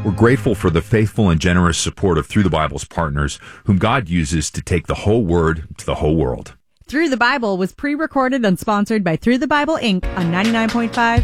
We're grateful for the faithful and generous support of Through the Bible's partners, whom God uses to take the whole word to the whole world. Through the Bible was pre-recorded and sponsored by Through the Bible, Inc. on 99.5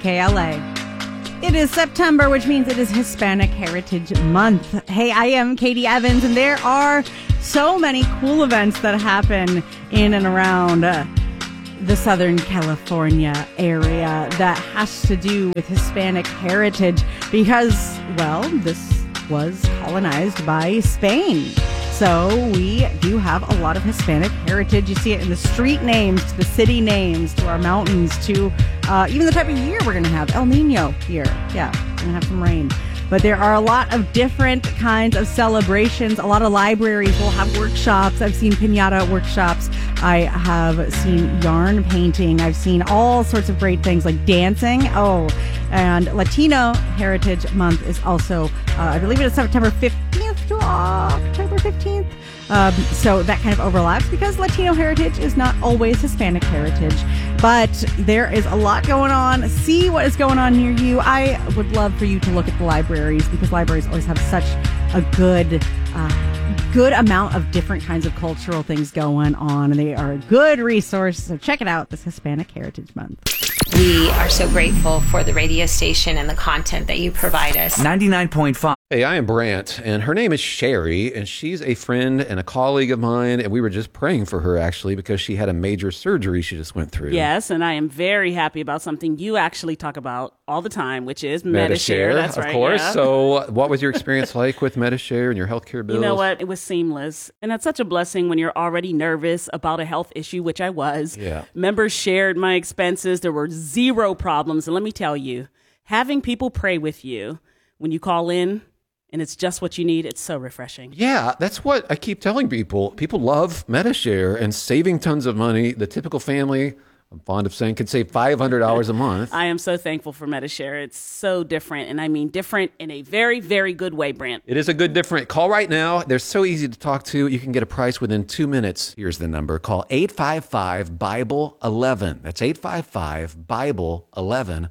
KKLA. It is September, which means it is Hispanic Heritage Month. Hey, I am Katie Evans, and there are so many cool events that happen in and around the Southern California area that has to do with Hispanic heritage because, well, this was colonized by Spain. So we do have a lot of Hispanic heritage. You see it in the street names, to the city names, to our mountains, to even the type of year we're going to have. El Nino here. Yeah, we're going to have some rain. But there are a lot of different kinds of celebrations. A lot of libraries will have workshops. I've seen piñata workshops. I have seen yarn painting. I've seen all sorts of great things like dancing. Oh, and Latino Heritage Month is also, I believe it is September 15th to October 15th. So that kind of overlaps because Latino heritage is not always Hispanic heritage. But there is a lot going on. See what is going on near you. I would love for you to look at the libraries because libraries always have such a good amount of different kinds of cultural things going on. And they are a good resource. So check it out this Hispanic Heritage Month. We are so grateful for the radio station and the content that you provide us. 99.5. Hey, I am Brant, and her name is Sherry, and she's a friend and a colleague of mine, and we were just praying for her, actually, because she had a major surgery she just went through. Yes, and I am very happy about something you actually talk about all the time, which is Medi-Share. That's right. Of course. Yeah. So what was your experience like with Medi-Share and your healthcare bills? You know what? It was seamless. And that's such a blessing when you're already nervous about a health issue, which I was. Yeah. Members shared my expenses. There were zero problems. And let me tell you, having people pray with you when you call in, and it's just what you need, it's so refreshing. Yeah, that's what I keep telling people. People love Medi-Share and saving tons of money. The typical family, I'm fond of saying, can save $500 a month. I am so thankful for Medi-Share. It's so different, and I mean different in a very, very good way, Brant. It is a good different. Call right now. They're so easy to talk to. You can get a price within 2 minutes. Here's the number. Call 855-BIBLE-11. That's 855-BIBLE-11.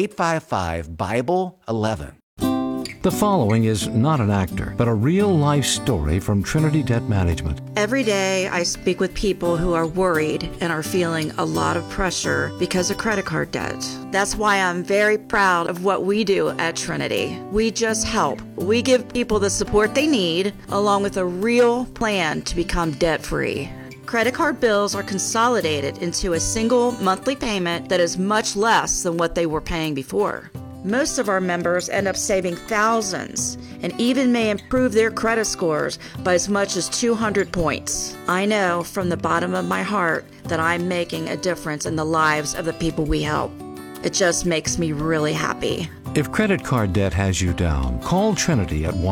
855-BIBLE-11. The following is not an actor, but a real-life story from Trinity Debt Management. Every day I speak with people who are worried and are feeling a lot of pressure because of credit card debt. That's why I'm very proud of what we do at Trinity. We just help. We give people the support they need, along with a real plan to become debt-free. Credit card bills are consolidated into a single monthly payment that is much less than what they were paying before. Most of our members end up saving thousands and even may improve their credit scores by as much as 200 points. I know from the bottom of my heart that I'm making a difference in the lives of the people we help. It just makes me really happy. If credit card debt has you down, call Trinity at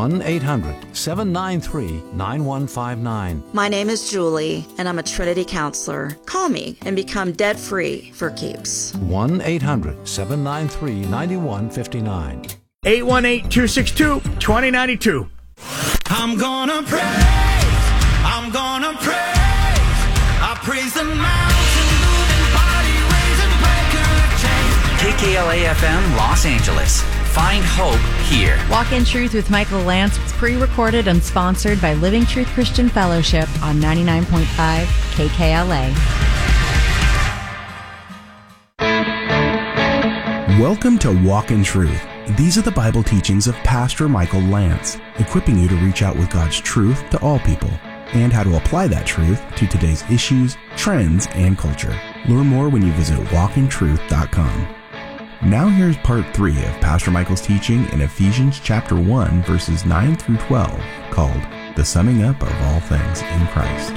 1-800-793-9159. My name is Julie, and I'm a Trinity counselor. Call me and become debt-free for keeps. 1-800-793-9159. 818-262-2092. I'm gonna praise, I'm gonna praise, I praise the mountain moving, body raising, breaker of chains. KKLA-FM Los Angeles. Find hope here. Walk in Truth with Michael Lance was pre-recorded and sponsored by Living Truth Christian Fellowship on 99.5 KKLA. Welcome to Walk in Truth. These are the Bible teachings of Pastor Michael Lance, equipping you to reach out with God's truth to all people and how to apply that truth to today's issues, trends, and culture. Learn more when you visit walkintruth.com. Now here's part 3 of Pastor Michael's teaching in Ephesians chapter 1, verses 9 through 12, called The Summing Up of All Things in Christ.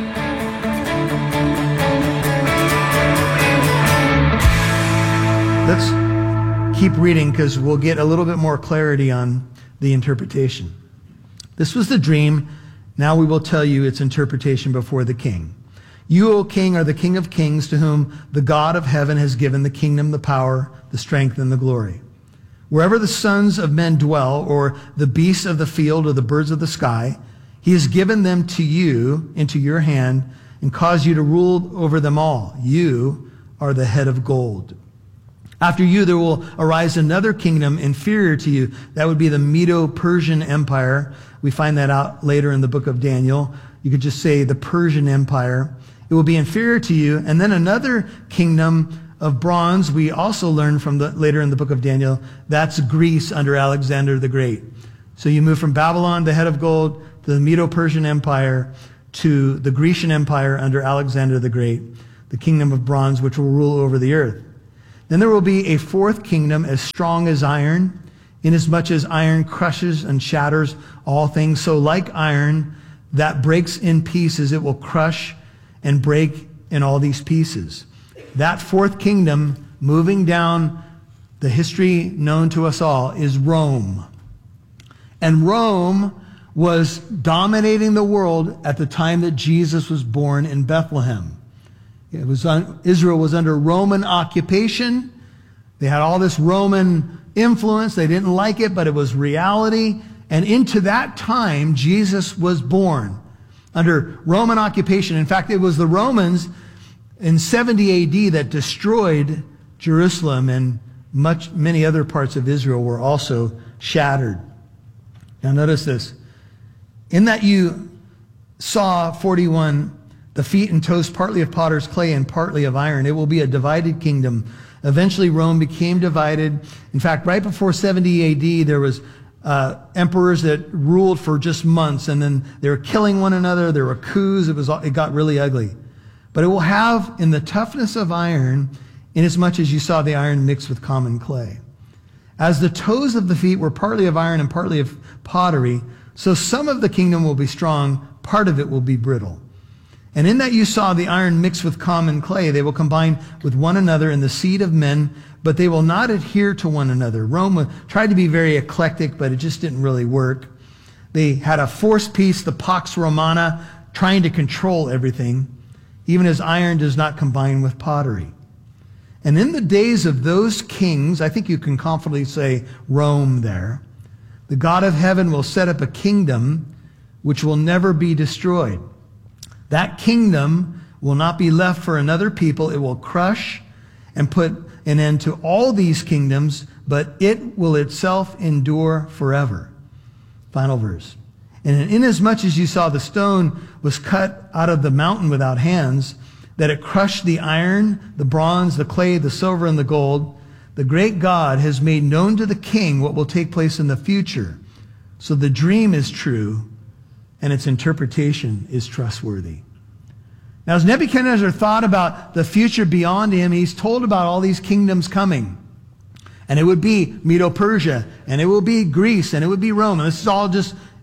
Let's keep reading because we'll get a little bit more clarity on the interpretation. This was the dream. Now we will tell you its interpretation before the king. You, O king, are the King of kings, to whom the God of heaven has given the kingdom, the power, the strength, and the glory. Wherever the sons of men dwell, or the beasts of the field, or the birds of the sky, he has given them to you into your hand and caused you to rule over them all. You are the head of gold. After you, there will arise another kingdom inferior to you. That would be the Medo-Persian Empire. We find that out later in the book of Daniel. You could just say the Persian Empire. It will be inferior to you. And then another kingdom of bronze, we also learn from later in the book of Daniel, that's Greece under Alexander the Great. So you move from Babylon, the head of gold, to the Medo-Persian Empire, to the Grecian Empire under Alexander the Great, the kingdom of bronze, which will rule over the earth. Then there will be a fourth kingdom as strong as iron, inasmuch as iron crushes and shatters all things. So like iron that breaks in pieces, it will crush and break in all these pieces. That fourth kingdom, moving down the history known to us all, is Rome. And Rome was dominating the world at the time that Jesus was born in Bethlehem. Israel was under Roman occupation. They had all this Roman influence. They didn't like it, but it was reality. And into that time, Jesus was born under Roman occupation. In fact, it was the Romans in 70 AD that destroyed Jerusalem, and many other parts of Israel were also shattered. Now notice this. In that you saw 41, the feet and toes partly of potter's clay and partly of iron. It will be a divided kingdom. Eventually Rome became divided. In fact, right before 70 AD, there was emperors that ruled for just months, and then they were killing one another. There were coups. It got really ugly. But it will have in the toughness of iron, inasmuch as you saw the iron mixed with common clay. As the toes of the feet were partly of iron and partly of pottery, so some of the kingdom will be strong, part of it will be brittle. And in that you saw the iron mixed with common clay, they will combine with one another in the seed of men, but they will not adhere to one another. Rome tried to be very eclectic, but it just didn't really work. They had a forced peace, the Pax Romana, trying to control everything, even as iron does not combine with pottery. And in the days of those kings, I think you can confidently say Rome there, the God of heaven will set up a kingdom which will never be destroyed. That kingdom will not be left for another people. It will crush and put an end to all these kingdoms, but it will itself endure forever. Final verse. And inasmuch as you saw the stone was cut out of the mountain without hands, that it crushed the iron, the bronze, the clay, the silver, and the gold, the great God has made known to the king what will take place in the future. So the dream is true, and its interpretation is trustworthy. Now, as Nebuchadnezzar thought about the future beyond him, he's told about all these kingdoms coming. And it would be Medo-Persia, and it will be Greece, and it would be Rome. And this is all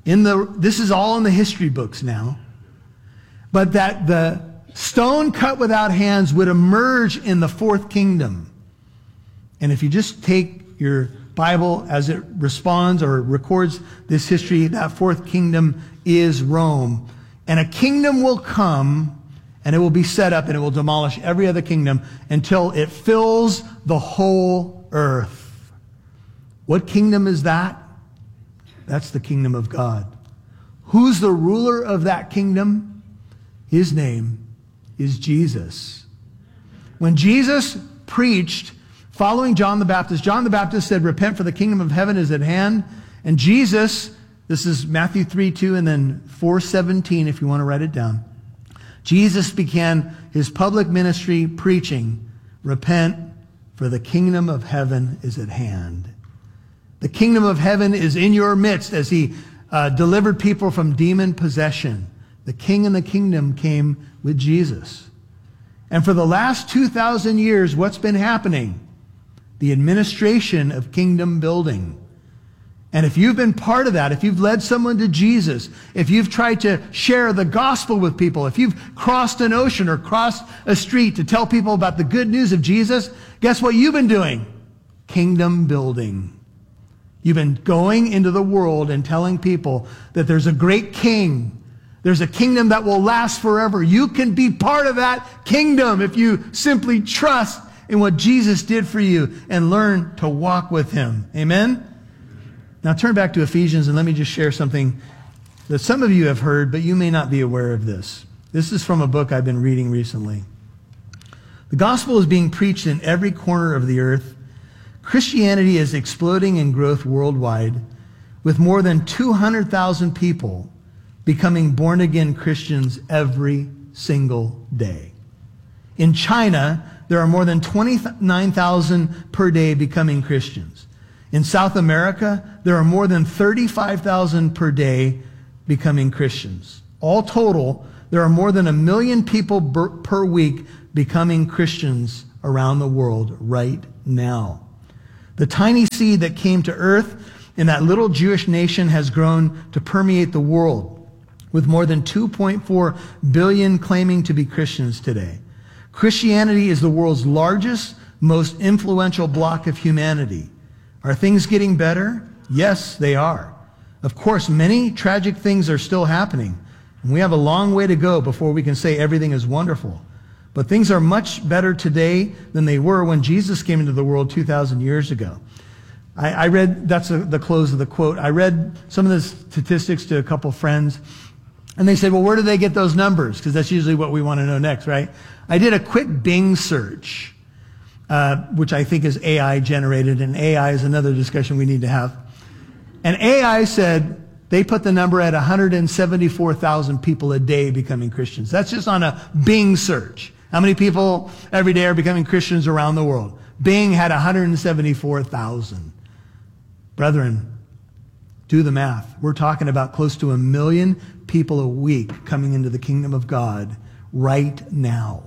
in the history books now. But that the stone cut without hands would emerge in the fourth kingdom. And if you just take your Bible as it responds or records this history, that fourth kingdom is Rome. And a kingdom will come, and it will be set up, and it will demolish every other kingdom until it fills the whole earth. What kingdom is that? That's the kingdom of God. Who's the ruler of that kingdom? His name is Jesus. When Jesus preached following John the Baptist said, repent, for the kingdom of heaven is at hand. And Jesus, this is Matthew 3:2 and then 4:17 if you want to write it down. Jesus began his public ministry preaching, repent, for the kingdom of heaven is at hand. The kingdom of heaven is in your midst as he delivered people from demon possession. The king and the kingdom came with Jesus. And for the last 2,000 years, what's been happening? The administration of kingdom building. And if you've been part of that, if you've led someone to Jesus, if you've tried to share the gospel with people, if you've crossed an ocean or crossed a street to tell people about the good news of Jesus, guess what you've been doing? Kingdom building. You've been going into the world and telling people that there's a great king. There's a kingdom that will last forever. You can be part of that kingdom if you simply trust in what Jesus did for you and learn to walk with him. Amen? Now turn back to Ephesians and let me just share something that some of you have heard, but you may not be aware of this. This is from a book I've been reading recently. The gospel is being preached in every corner of the earth, Christianity is exploding in growth worldwide, with more than 200,000 people becoming born-again Christians every single day. In China, there are more than 29,000 per day becoming Christians. In South America, there are more than 35,000 per day becoming Christians. All total, there are more than 1 million people per week becoming Christians around the world right now. The tiny seed that came to earth in that little Jewish nation has grown to permeate the world, with more than 2.4 billion claiming to be Christians today. Christianity is the world's largest, most influential block of humanity. Are things getting better? Yes, they are. Of course, many tragic things are still happening, and we have a long way to go before we can say everything is wonderful. But things are much better today than they were when Jesus came into the world 2,000 years ago. I read, that's the close of the quote, I read some of the statistics to a couple friends, and they said, well, where do they get those numbers? Because that's usually what we want to know next, right? I did a quick Bing search, which I think is AI generated, and AI is another discussion we need to have. And AI said they put the number at 174,000 people a day becoming Christians. That's just on a Bing search. How many people every day are becoming Christians around the world? Bing had 174,000. Brethren, do the math. We're talking about close to 1 million people a week coming into the kingdom of God right now.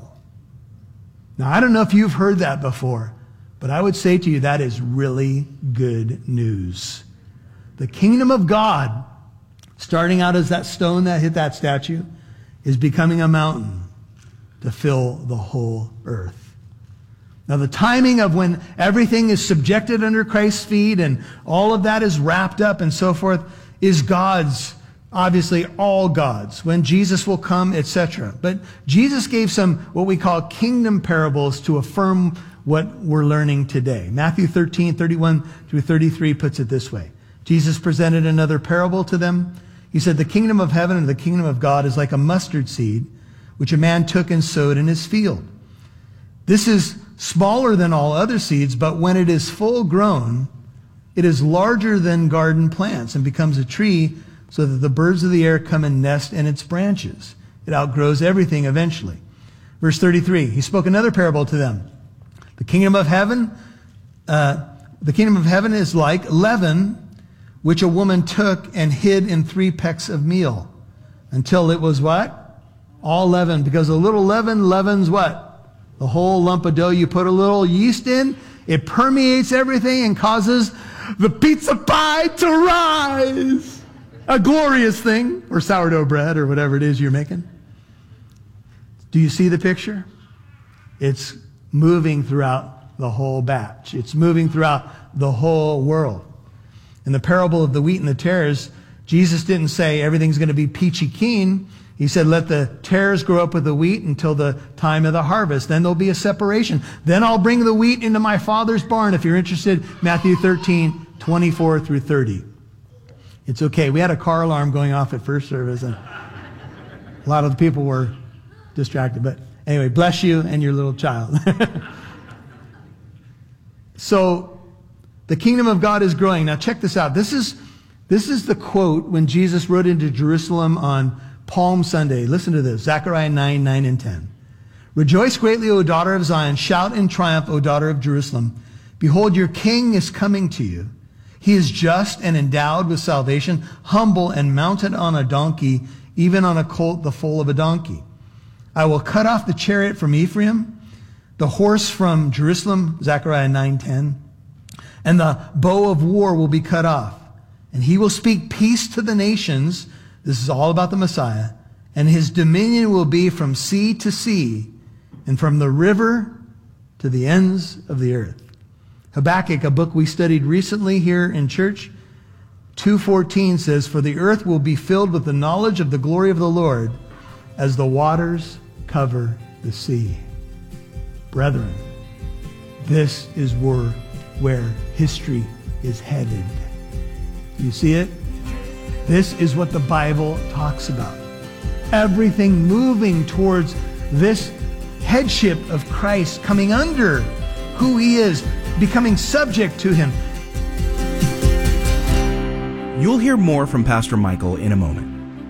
Now, I don't know if you've heard that before, but I would say to you that is really good news. The kingdom of God, starting out as that stone that hit that statue, is becoming a mountain to fill the whole earth. Now, the timing of when everything is subjected under Christ's feet and all of that is wrapped up and so forth is God's, obviously all God's, when Jesus will come, etc. But Jesus gave some what we call kingdom parables to affirm what we're learning today. Matthew 13, 31 through 33 puts it this way. Jesus presented another parable to them. He said, the kingdom of heaven and the kingdom of God is like a mustard seed, which a man took and sowed in his field. This is smaller than all other seeds, but when it is full grown, it is larger than garden plants and becomes a tree so that the birds of the air come and nest in its branches. It outgrows everything eventually. Verse 33, he spoke another parable to them. The kingdom of heaven is like leaven, which a woman took and hid in 3 pecks of meal until it was what? All leavened. Because a little leaven leavens what? The whole lump of dough. You put a little yeast in, it permeates everything and causes the pizza pie to rise. A glorious thing, or sourdough bread, or whatever it is you're making. Do you see the picture? It's moving throughout the whole batch. It's moving throughout the whole world. In the parable of the wheat and the tares, Jesus didn't say everything's going to be peachy keen. He said, let the tares grow up with the wheat until the time of the harvest. Then there'll be a separation. Then I'll bring the wheat into my Father's barn. If you're interested, Matthew 13, 24 through 30. It's okay. We had a car alarm going off at first service, and a lot of the people were distracted. But anyway, bless you and your little child. So the kingdom of God is growing. Now check this out. This is the quote when Jesus rode into Jerusalem on Palm Sunday. Listen to this. Zechariah 9, 9 and 10. Rejoice greatly, O daughter of Zion. Shout in triumph, O daughter of Jerusalem. Behold, your king is coming to you. He is just and endowed with salvation, humble and mounted on a donkey, even on a colt, the foal of a donkey. I will cut off the chariot from Ephraim, the horse from Jerusalem, Zechariah 9:10, and the bow of war will be cut off. And he will speak peace to the nations. This is all about the Messiah. And his dominion will be from sea to sea and from the river to the ends of the earth. Habakkuk, a book we studied recently here in church, 2:14 says, for the earth will be filled with the knowledge of the glory of the Lord as the waters cover the sea. Brethren, this is where history is headed. You see it? This is what the Bible talks about. Everything moving towards this headship of Christ coming under who he is, becoming subject to him. You'll hear more from Pastor Michael in a moment.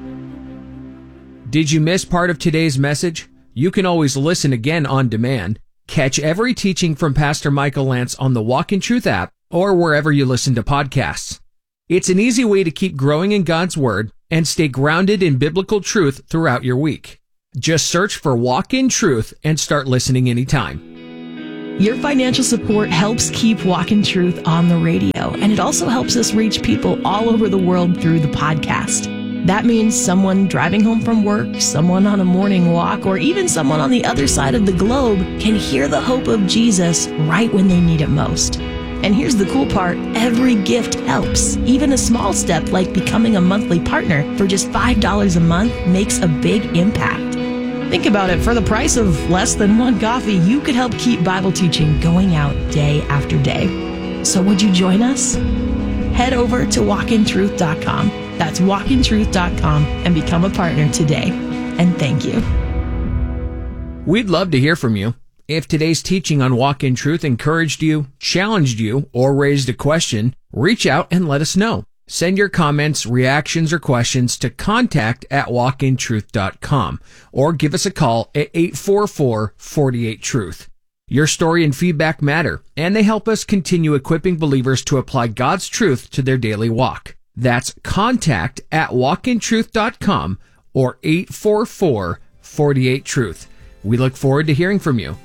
Did you miss part of today's message? You can always listen again on demand. Catch every teaching from Pastor Michael Lance on the Walk in Truth app or wherever you listen to podcasts. It's an easy way to keep growing in God's Word and stay grounded in biblical truth throughout your week. Just search for Walk in Truth and start listening anytime. Your financial support helps keep Walk in Truth on the radio, and it also helps us reach people all over the world through the podcast. That means someone driving home from work, someone on a morning walk, or even someone on the other side of the globe can hear the hope of Jesus right when they need it most. And here's the cool part, every gift helps. Even a small step like becoming a monthly partner for just $5 a month makes a big impact. Think about it, for the price of less than one coffee, you could help keep Bible teaching going out day after day. So would you join us? Head over to walkintruth.com. That's walkintruth.com and become a partner today. And thank you. We'd love to hear from you. If today's teaching on Walk in Truth encouraged you, challenged you, or raised a question, reach out and let us know. Send your comments, reactions, or questions to contact@walkintruth.com or give us a call at 844-48-TRUTH. Your story and feedback matter, and they help us continue equipping believers to apply God's truth to their daily walk. That's contact@walkintruth.com or 844-48-TRUTH. We look forward to hearing from you.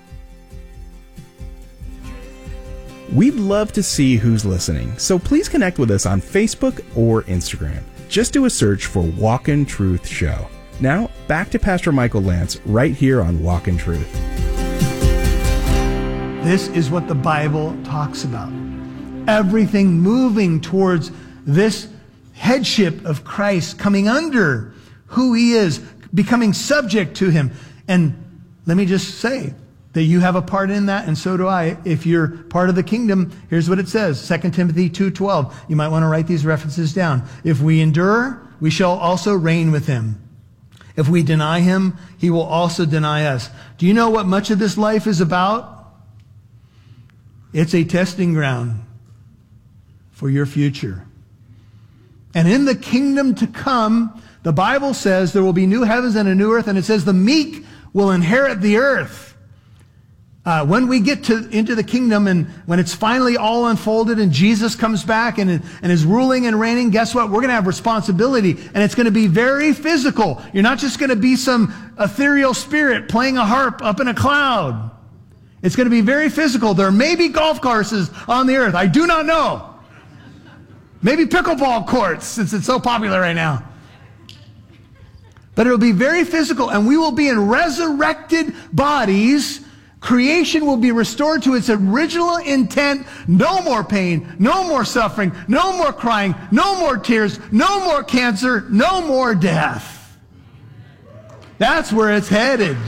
We'd love to see who's listening, so please connect with us on Facebook or Instagram. Just do a search for Walk in Truth Show. Now, back to Pastor Michael Lance right here on Walk in Truth. This is what the Bible talks about. Everything moving towards this headship of Christ, coming under who he is, becoming subject to him. And let me just say that you have a part in that, and so do I. If you're part of the kingdom, here's what it says, 2 Timothy 2:12. You might want to write these references down. If we endure, we shall also reign with him. If we deny him, he will also deny us. Do you know what much of this life is about? It's a testing ground for your future. And in the kingdom to come, the Bible says there will be new heavens and a new earth, and it says the meek will inherit the earth. When we get into the kingdom and when it's finally all unfolded and Jesus comes back and is ruling and reigning, guess what? We're going to have responsibility, and it's going to be very physical. You're not just going to be some ethereal spirit playing a harp up in a cloud. It's going to be very physical. There may be golf courses on the earth. I do not know. Maybe pickleball courts, since it's so popular right now. But it'll be very physical, and we will be in resurrected bodies. Creation will be restored to its original intent. No more pain, no more suffering, no more crying, no more tears, no more cancer, no more death. That's where it's headed.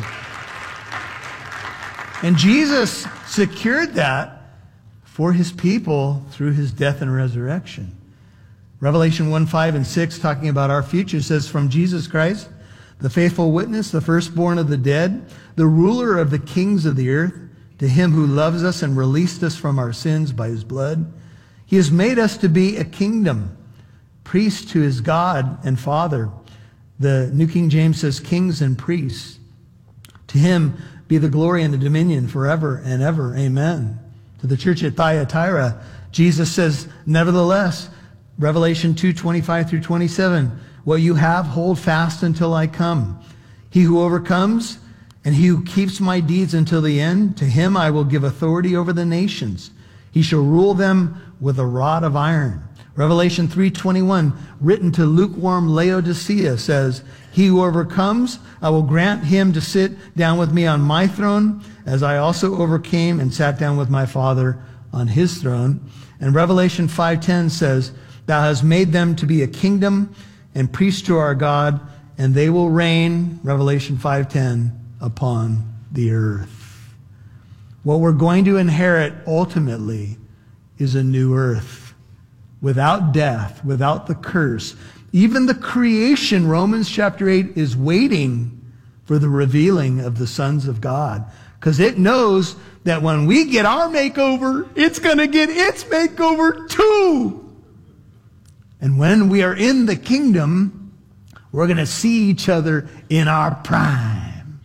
And Jesus secured that for his people through his death and resurrection. Revelation 1:5 and 6, talking about our future, says, from Jesus Christ, the faithful witness, the firstborn of the dead, the ruler of the kings of the earth, to him who loves us and released us from our sins by his blood, he has made us to be a kingdom, priests to his God and Father. The New King James says kings and priests. To him be the glory and the dominion forever and ever. Amen. To the church at Thyatira, Jesus says, nevertheless, Revelation 2:25 through 27, what you have, hold fast until I come. He who overcomes and he who keeps my deeds until the end, to him I will give authority over the nations. He shall rule them with a rod of iron. Revelation 3:21, written to lukewarm Laodicea, says, he who overcomes, I will grant him to sit down with me on my throne, as I also overcame and sat down with my Father on his throne. And Revelation 5:10 says, thou hast made them to be a kingdom and priests to our God, and they will reign, Revelation 5:10, upon the earth. What we're going to inherit ultimately is a new earth, without death, without the curse. Even the creation, Romans chapter 8, is waiting for the revealing of the sons of God. because it knows that when we get our makeover, it's going to get its makeover too. And when we are in the kingdom, we're going to see each other in our prime.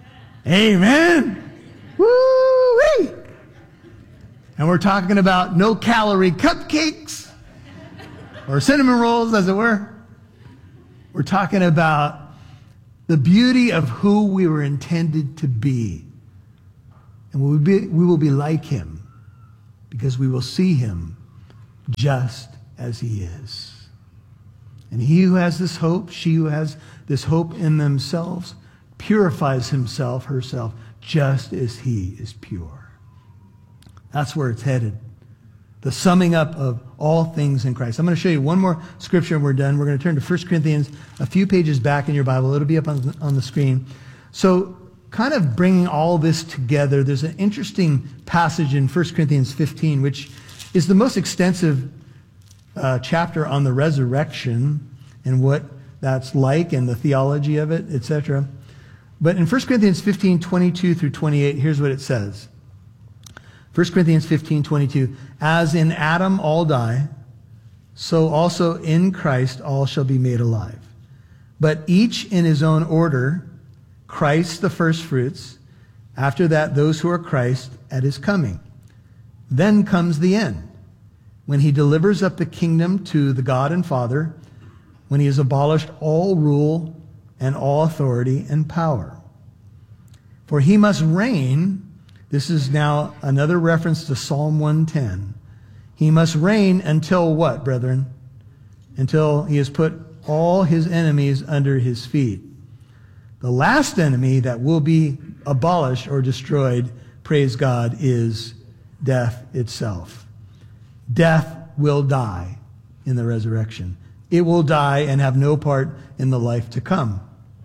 Amen. Woo-wee. And we're talking about no-calorie cupcakes or cinnamon rolls, as it were. We're talking about the beauty of who we were intended to be. And we will be like him because we will see him just as he is. And he who has this hope, she who has this hope in themselves, purifies himself, herself, just as he is pure. That's where it's headed. The summing up of all things in Christ. I'm going to show you one more scripture and we're done. We're going to turn to 1 Corinthians, a few pages back in your Bible. It'll be up on the screen. So kind of bringing all this together, there's an interesting passage in 1 Corinthians 15, which is the most extensive chapter on the resurrection and what that's like and the theology of it, etc. But in 1 Corinthians 15, 22 through 28, here's what it says. 1 Corinthians 15, 22, as in Adam all die, so also in Christ all shall be made alive. But each in his own order, Christ the firstfruits, after that those who are Christ at his coming. Then comes the end, when he delivers up the kingdom to the God and Father, when he has abolished all rule and all authority and power. For he must reign. This is now another reference to Psalm 110. He must reign until what, brethren? Until he has put all his enemies under his feet. The last enemy that will be abolished or destroyed, praise God, is death itself. Death will die in the resurrection. It will die and have no part in the life to come.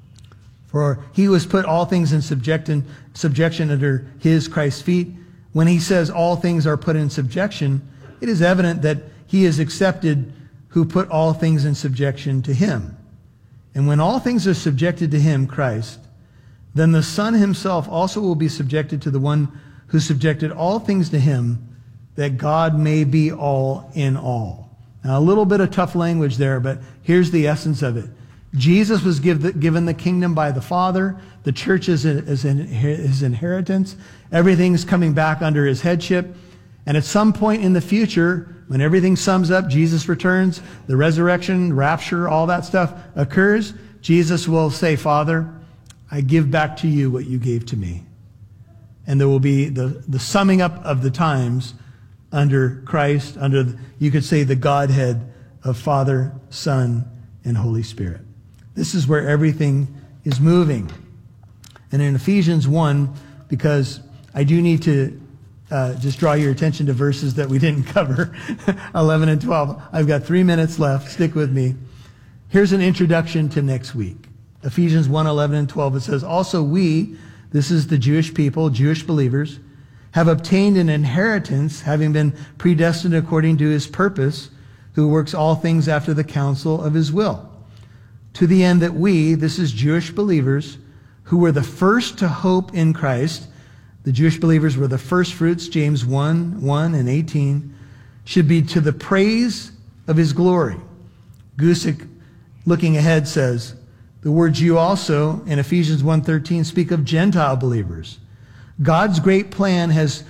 For he was put all things in subjection under his, Christ's feet. When he says all things are put in subjection, it is evident that he is accepted who put all things in subjection to him. And when all things are subjected to him, Christ, then the Son himself also will be subjected to the one who subjected all things to him, that God may be all in all. Now, a little bit of tough language there, but here's the essence of it. Jesus was given the kingdom by the Father. The church is his inheritance. Everything's coming back under his headship. And at some point in the future, when everything sums up, Jesus returns, the resurrection, rapture, all that stuff occurs, Jesus will say, Father, I give back to you what you gave to me. And there will be the summing up of the times under Christ, under, you could say, the Godhead of Father, Son, and Holy Spirit. This is where everything is moving. And in Ephesians 1, because I do need to just draw your attention to verses that we didn't cover, 11 and 12. I've got 3 minutes left. Stick with me. Here's an introduction to next week. Ephesians 1, 11 and 12. It says, also we, this is the Jewish people, Jewish believers, have obtained an inheritance, having been predestined according to his purpose, who works all things after the counsel of his will. To the end that we, this is Jewish believers, who were the first to hope in Christ, the Jewish believers were the first fruits, James 1, 1 and 18, should be to the praise of his glory. Gusick, looking ahead, says, the words you also, in Ephesians 1:13, speak of Gentile believers. God's great plan has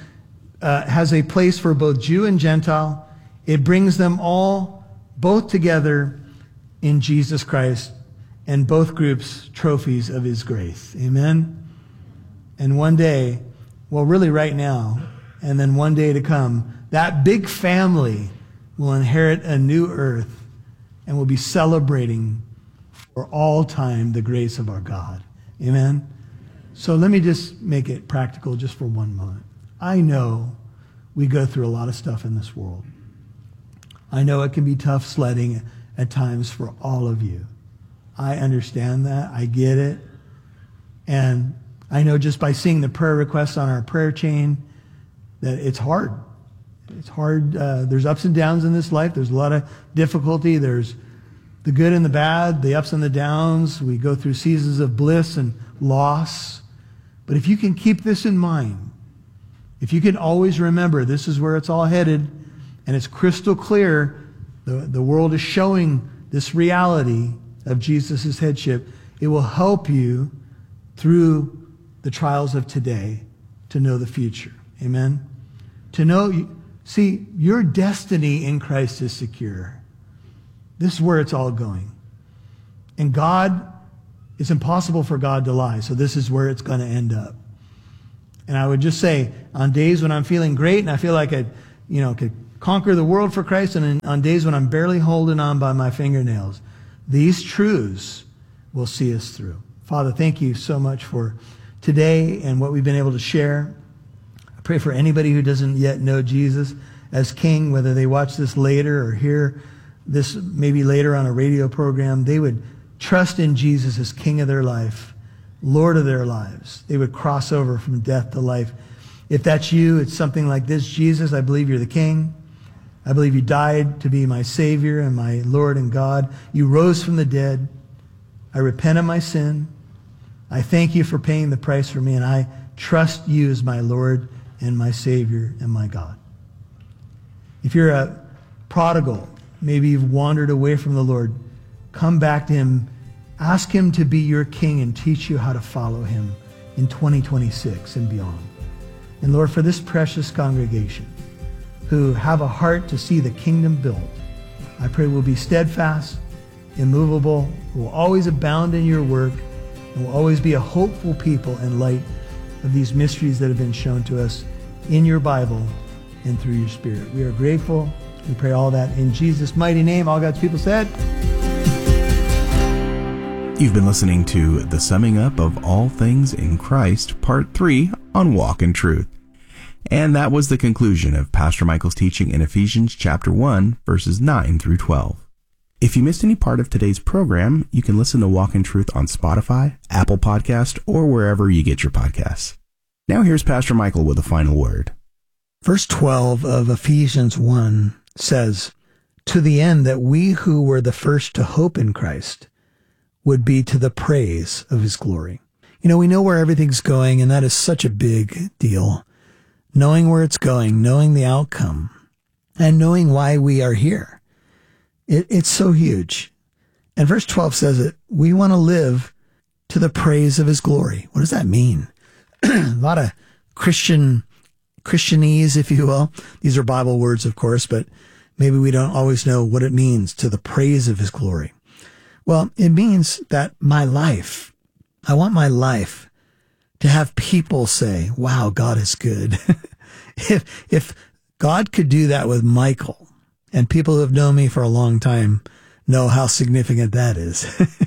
a place for both Jew and Gentile. It brings them all both together in Jesus Christ, and both groups trophies of his grace. Amen? And one day, well, really right now, and then one day to come, that big family will inherit a new earth and will be celebrating for all time the grace of our God. Amen? So let me just make it practical just for one moment. I know we go through a lot of stuff in this world. I know it can be tough sledding at times for all of you. I understand that. I get it. And I know just by seeing the prayer requests on our prayer chain that it's hard. It's hard. There's ups and downs in this life. There's a lot of difficulty. There's the good and the bad, the ups and the downs. We go through seasons of bliss and loss. But if you can keep this in mind, if you can always remember this is where it's all headed, and it's crystal clear, the world is showing this reality of Jesus' headship, it will help you through the trials of today to know the future. Amen? To know, see, your destiny in Christ is secure. This is where it's all going. And God, it's impossible for God to lie, so this is where it's going to end up. And I would just say, on days when I'm feeling great and I feel like I could conquer the world for Christ, and on days when I'm barely holding on by my fingernails, these truths will see us through. Father, thank you so much for today and what we've been able to share. I pray for anybody who doesn't yet know Jesus as King, whether they watch this later or hear this maybe later on a radio program, they would trust in Jesus as King of their life, Lord of their lives. They would cross over from death to life. If that's you, it's something like this. Jesus, I believe you're the King. I believe you died to be my Savior and my Lord and God. You rose from the dead. I repent of my sin. I thank you for paying the price for me, and I trust you as my Lord and my Savior and my God. If you're a prodigal, maybe you've wandered away from the Lord, come back to him. Ask him to be your King and teach you how to follow him in 2026 and beyond. And Lord, for this precious congregation who have a heart to see the kingdom built, I pray we'll be steadfast, immovable, we'll always abound in your work, and we'll always be a hopeful people in light of these mysteries that have been shown to us in your Bible and through your Spirit. We are grateful. We pray all that in Jesus' mighty name. All God's people said. You've been listening to The Summing Up of All Things in Christ, Part 3 on Walk in Truth. And that was the conclusion of Pastor Michael's teaching in Ephesians chapter 1, verses 9 through 12. If you missed any part of today's program, you can listen to Walk in Truth on Spotify, Apple Podcast, or wherever you get your podcasts. Now here's Pastor Michael with a final word. Verse 12 of Ephesians 1 says, "To the end that we who were the first to hope in Christ would be to the praise of his glory." You know, we know where everything's going, and that is such a big deal. Knowing where it's going, knowing the outcome, and knowing why we are here. It's so huge. And verse 12 says that we want to live to the praise of his glory. What does that mean? A lot of Christianese, if you will. These are Bible words, of course, but maybe we don't always know what it means, to the praise of his glory. Well, it means that my life, I want my life to have people say, wow, God is good. If God could do that with Michael, and people who have known me for a long time know how significant that is.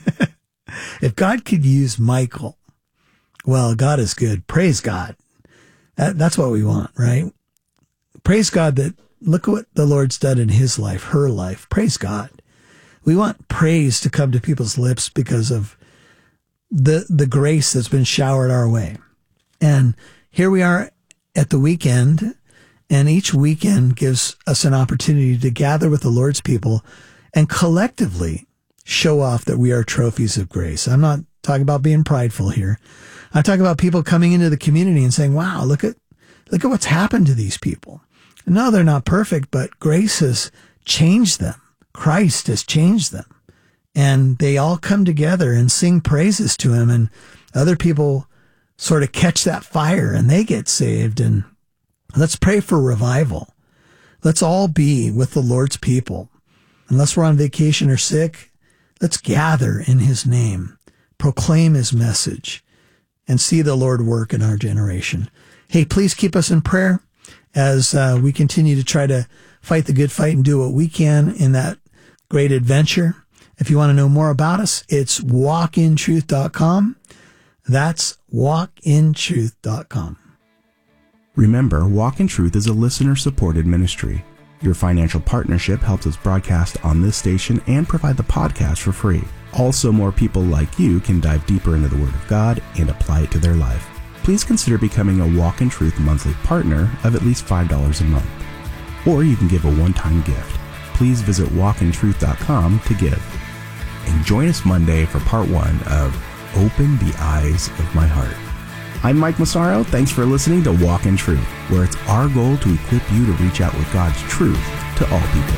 If God could use Michael, well, God is good. Praise God. That's what we want, right? Praise God that look what the Lord's done in his life, her life. Praise God. We want praise to come to people's lips because of the grace that's been showered our way. And here we are at the weekend, and each weekend gives us an opportunity to gather with the Lord's people and collectively show off that we are trophies of grace. I'm not talking about being prideful here. I'm talking about people coming into the community and saying, wow, look at what's happened to these people. No, they're not perfect, but grace has changed them. Christ has changed them. And they all come together and sing praises to him, and other people sort of catch that fire and they get saved. And let's pray for revival. Let's all be with the Lord's people. Unless we're on vacation or sick, let's gather in his name, proclaim his message, and see the Lord work in our generation. Hey, please keep us in prayer as we continue to try to fight the good fight and do what we can in that great adventure. If you want to know more about us, it's walkintruth.com. That's walkintruth.com. Remember, Walk in Truth is a listener-supported ministry. Your financial partnership helps us broadcast on this station and provide the podcast for free. Also, more people like you can dive deeper into the Word of God and apply it to their life. Please consider becoming a Walk in Truth monthly partner of at least $5 a month. Or you can give a one-time gift. Please visit walkintruth.com to give. And join us Monday for part 1 of Open the Eyes of My Heart. I'm Mike Massaro. Thanks for listening to Walk in Truth, where it's our goal to equip you to reach out with God's truth to all people.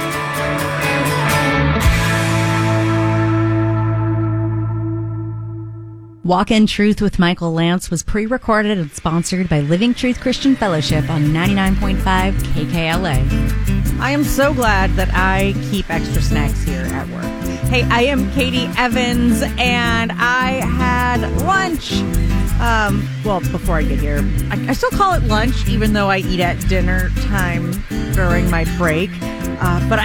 Walk in Truth with Michael Lance was pre-recorded and sponsored by Living Truth Christian Fellowship on 99.5 KKLA. I am so glad that I keep extra snacks here at work. Hey, I am Katie Evans, and I had lunch. Well, before I get here, I still call it lunch, even though I eat at dinner time during my break. But